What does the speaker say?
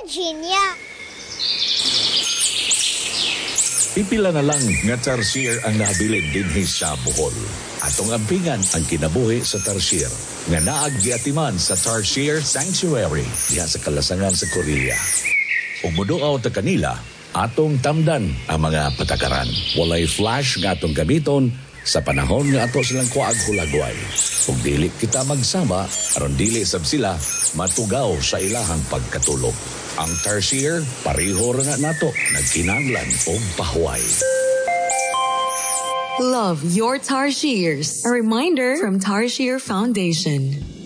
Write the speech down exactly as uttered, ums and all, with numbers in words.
Virginia. Pipila na lang nga tarsier ang nabilin dinhi sa Bohol. Atong ampingan ang kinabuhi sa tarsier nga naaggiatiman sa Tarsier Sanctuary diha sa Kalasangan sa Korea. Ug moduaw ta kanila, atong tamdan ang mga patakaran. Walay flash nga atong gamiton sa panahon nga ato silang kuag hulagway. Kung dili kita magsama, aron dili sab sila matugaw sa ilahang pagkatulog. Ang tarsier, pareho ra na nato, nagkinanglan o pahuway. Love your Tarsiers. A reminder from Tarsier Foundation.